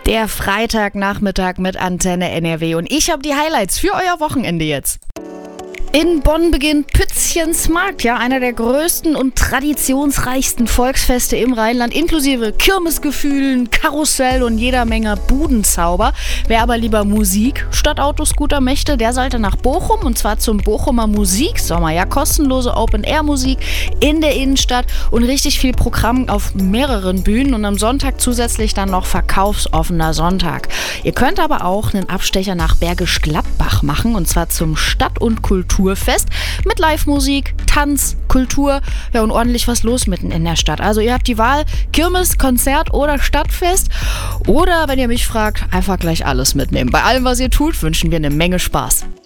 Der Freitagnachmittag mit Antenne NRW und ich habe die Highlights für euer Wochenende jetzt. In Bonn beginnt Pützchens Markt, ja, einer der größten und traditionsreichsten Volksfeste im Rheinland, inklusive Kirmesgefühlen, Karussell und jeder Menge Budenzauber. Wer aber lieber Musik statt Autoscooter möchte, der sollte nach Bochum, und zwar zum Bochumer Musiksommer, ja, kostenlose Open-Air-Musik in der Innenstadt und richtig viel Programm auf mehreren Bühnen und am Sonntag zusätzlich dann noch verkaufsoffener Sonntag. Ihr könnt aber auch einen Abstecher nach Bergisch Gladbach machen, und zwar zum Stadt- und Kulturfest mit Live-Musik, Tanz, Kultur, ja, und ordentlich was los mitten in der Stadt. Also ihr habt die Wahl, Kirmes, Konzert oder Stadtfest. Oder, wenn ihr mich fragt, einfach gleich alles mitnehmen. Bei allem, was ihr tut, wünschen wir eine Menge Spaß.